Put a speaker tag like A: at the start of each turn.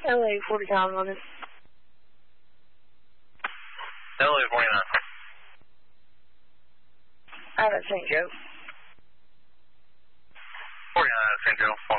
A: LA 49 on it.
B: LA 49.
A: Out at St. Joe.
B: 49 out of St. Joe.